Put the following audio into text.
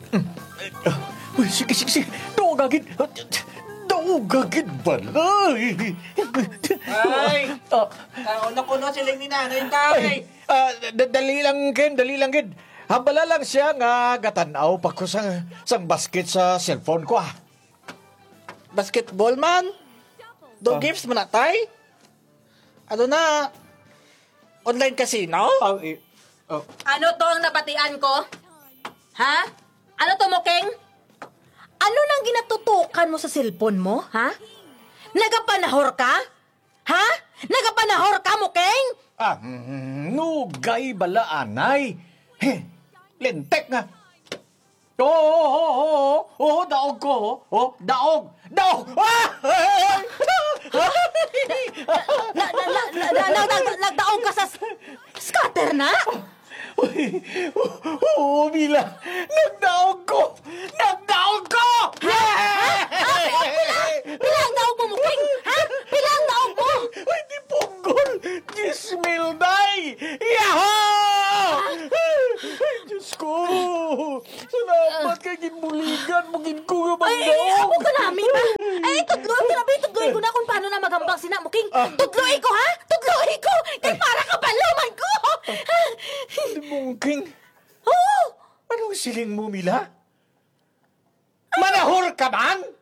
Uy, sige, sige, sige. Daugagid. Daugagid bala. Ay! Ah, Kuno-kuno sila ni nanay ay, tay. dali lang, Ken. Dali lang, Ken. Hambala lang siya nga gatanaw pa ko sang basket sa cellphone ko, ah. Basketball man? Do gifts mo na tay? Ano na? Online casino? Ano to ang nabatian ko? Ha? Ano to, Mokeng? Ano nang ginatutukan mo sa cellphone mo, ha? Nagapanahor ka? Ha? Nagapanahor ka, Mokeng? Nugay bala, anay. Lentek nga. Oo, daog ko. Daog. Nagdaog ka sa scatter na? Oo, Mila. Nagdaog ko. Pilang daog mo, Mokeng? Ha? Pilang daog mo? Ay, di punggol. 10,000 day. Yahoo! Ay, Diyos ko. Salamat kay ginbuligan. Mugin ko nga bang Ay, ako ka namin ba? Ay, tudloy ko na kung paano na magambang sina, Mokeng. Tudloy ko, ha? Tudloy ko! Kay para ka balaman ko! Mungking. Oo! Anong siling mo, Mila? Manahor ka man?